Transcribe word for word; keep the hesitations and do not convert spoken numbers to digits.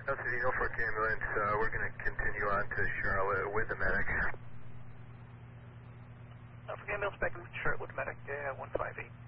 L C D Norfolk ambulance, uh, we're going to continue on to Charlotte with the medic. Norfolk ambulance back in Charlotte with medic, uh, one five eight.